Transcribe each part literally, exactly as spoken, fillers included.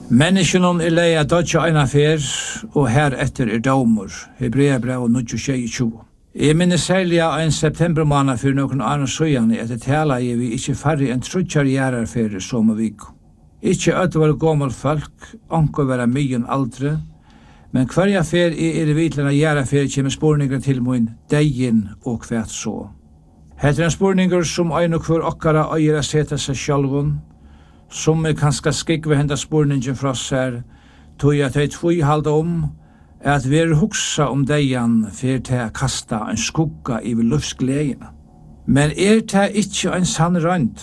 Menneskene er leia dodja ein affær, og her etter er domur, Hebreabrev og nitton tjue. Jeg minnes særlig av en septembermåned for noen annen søgjane etter tala jeg vi ikke færre enn trutjar gjerarferie som og vik. Ikke øde var gammel folk, anker være myen aldre, men hverja fer er i vitlerne gjerarferie kommer spurninger til min degin og kvært så. Heter en spurninger som ein og hver okkara øyer a seta seg sjálvun, som er kanskje skikve henda spurningen fra seg, tog at jeg tvoi halda om, at vi er hugsa om deian for til å kasta en skugga i luftsgledene. Men er det ikke en sann rønt,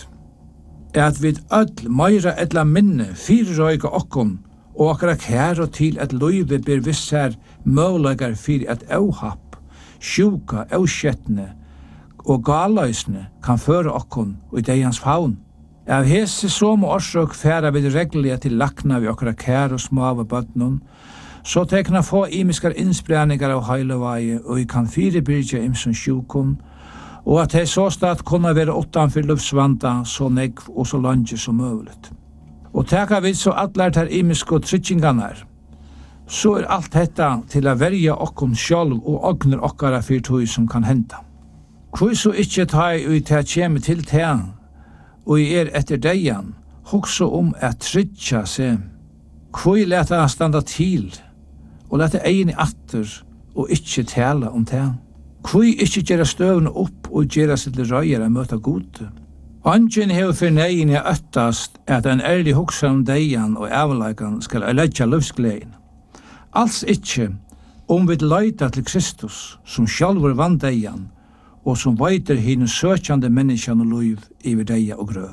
at vi ødel meira etla minne fyrrøyga okkon, og akkurat kær og til at løyve ber visser mølagar fyrir at auhapp, sjuka, auskjettene og galøysne kan føre okkon i deians faun. Av hese som årsøk færa vi reglige til lakna vi akkurat kær og smave bøtnon, så tekna få imiskar innspreningar av heilevaie, og vi kan fyrebyrja imsum sjukon, og at det så stad kunne være utanfor luftsvanda så negv og så lange som møvlet. Og teka vi så atler ter imisko trytjinganar, så er alt detta til a verja okkon sjálv og ogner okkara fyrtøy som kan henta. Hvor så ikkje ta i til at kjemme til te, og er etter deian, hoksa om at trytja seg, hvor leta standa til, og leta egin i atter, og ikkje tala om te. Hvor ikkje gjera støvne opp og gjera seg til røyer a møta gode. Angen hev for negin i øttast at en ærlig hoksa om deian og avleikan skal aledja luftsglein. Alls ikkje om vi leita til Kristus, som sjálfur vann deian, og som veiter hine søkjande menneskene liv iver deia og grøv.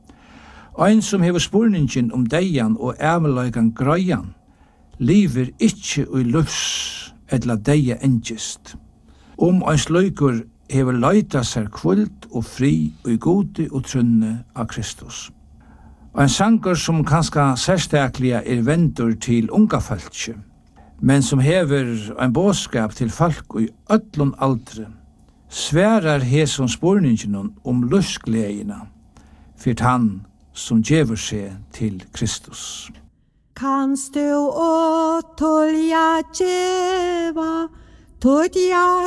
Ein som hever spurningen om deian og avleikan grøyan, liver ikkje ui lufs etla deia engist. Om ein sløykur hever leita seg kvult og fri og gode og trunne av Kristus. Ein sanger som kanskje særstakliga er vendur til unga falskje, men som hever ein båskap til folk i öllun aldre, sverar heson spurningen om lustgledina, fyrt han som gjever seg til Kristus. Kanst du åtolja djeva, tog